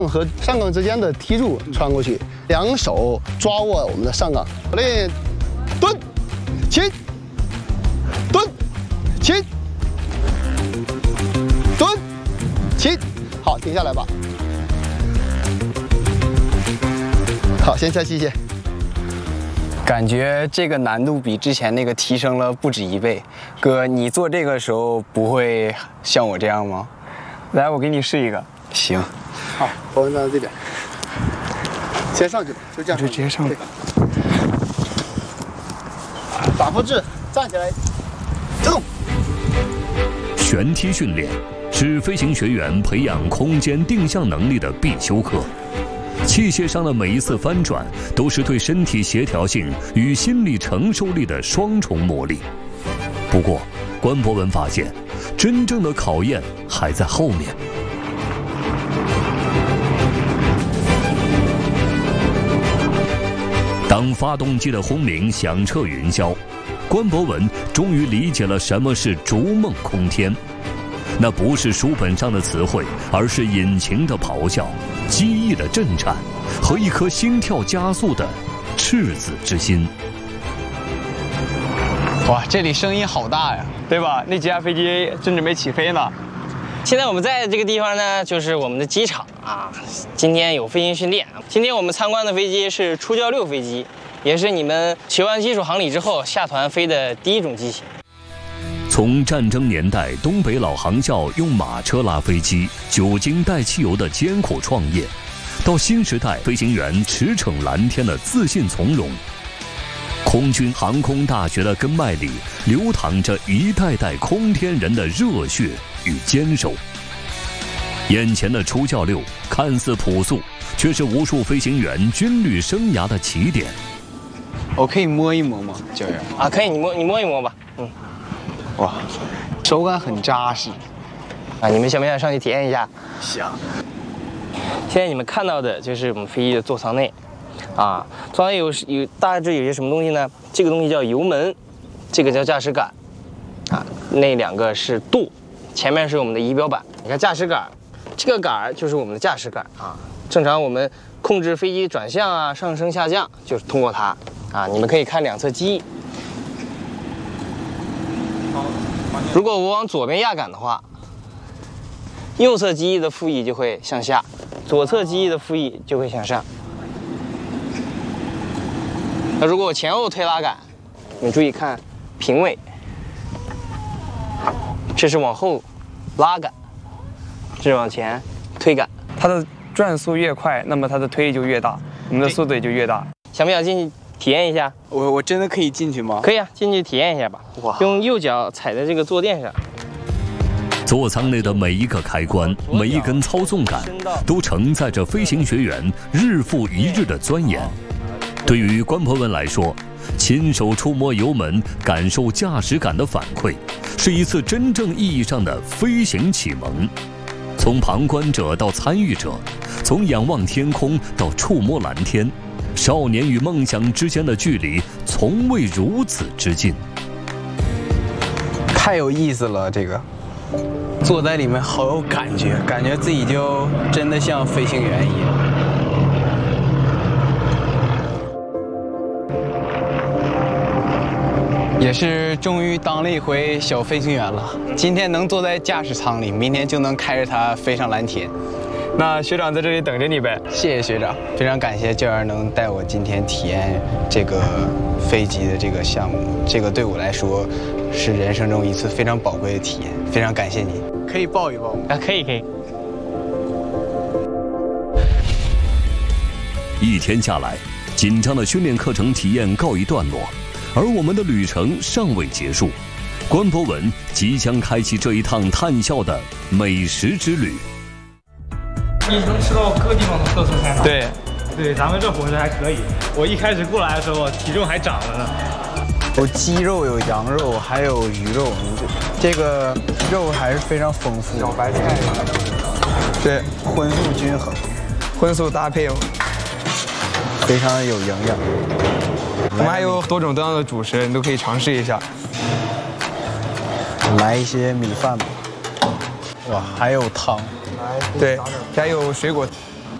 和上杠之间的梯柱穿过去，两手抓握我们的上杠，练蹲，起，蹲，起，蹲，起，好，停下来吧。好，先下器械。 感觉这个难度比之前那个提升了不止1倍。哥，你做这个时候不会像我这样吗？来，我给你试一个。行。 好，我们站在这边，先上去吧，就这样， 就直接上去。 反复制，站起来，动。 旋踢训练是飞行学员培养空间定向能力的必修课。器械上的每一次翻转，都是对身体协调性与心理承受力的双重磨砺。不过，关博文发现，真正的考验还在后面。当发动机的轰鸣响彻云霄，关博文终于理解了什么是逐梦空天。那不是书本上的词汇，而是引擎的咆哮、机翼的震颤和一颗心跳加速的赤子之心。 哇，这里声音好大呀，对吧？那几架飞机正准备起飞呢。 现在我们在这个地方呢，就是我们的机场啊。今天有飞行训练。今天我们参观的飞机是初教6飞机，也是你们学完基础航理之后下团飞的第一种机型。 从战争年代东北老航校用马车拉飞机、酒精带汽油的艰苦创业，到新时代飞行员驰骋蓝天的自信从容，空军航空大学的根脉里流淌着一代代空天人的热血与坚守。眼前的初教6看似朴素，却是无数飞行员军旅生涯的起点。 我可以摸一摸吗，教员？ 啊，可以，你摸一摸吧。 哇，手感很扎实。 啊，你们想不想上去体验一下？ 想。 现在你们看到的就是我们飞机的座舱内，啊，座舱内有大致有些什么东西呢？这个东西叫油门，这个叫驾驶杆，啊，那2个是舵，前面是我们的仪表板。你看驾驶杆，这个杆就是我们的驾驶杆啊。正常我们控制飞机转向啊、上升下降，就是通过它啊。你们可以看2侧机翼。如果我往左边压杆的话，右侧机翼的副翼就会向下，左侧机翼的副翼就会向上。那如果我前后推拉杆，你注意看平尾，这是往后拉杆，这是往前推杆。 它的转速越快，那么它的推力就越大，我们的速度也就越大。 想不想进去体验一下？ 我真的可以进去吗？ 可以啊，进去体验一下吧。哇！用右脚踩在这个坐垫上。 座舱内的每一个开关、每一根操纵杆，都承载着飞行学员日复一日的钻研。对于关博文来说，亲手触摸油门，感受驾驶感的反馈，是一次真正意义上的飞行启蒙。从旁观者到参与者，从仰望天空到触摸蓝天，少年与梦想之间的距离从未如此之近。 太有意思了，这个坐在里面好有感觉，感觉自己就真的像飞行员一样。也是终于当了一回小飞行员了。今天能坐在驾驶舱里，明天就能开着它飞上蓝天。 那学长在这里等着你呗。 谢谢学长，非常感谢教员能带我今天体验这个飞机的这个项目，这个对我来说是人生中一次非常宝贵的体验，非常感谢你。可以抱一抱吗？ 啊，可以。 一天下来，紧张的训练课程体验告一段落，而我们的旅程尚未结束。关博文即将开启这一趟探校的美食之旅。 你能吃到各地方的特色菜吗？ 对， 咱们这伙食还可以。我一开始过来的时候，体重还长了呢。 有鸡肉，有羊肉，还有鱼肉，这个肉还是非常丰富。小白菜，对，荤素均衡， 荤素搭配， 非常有营养。 我们还有多种多样的主食，你都可以尝试一下。 来一些米饭吧。哇，还有汤。 对，还有水果。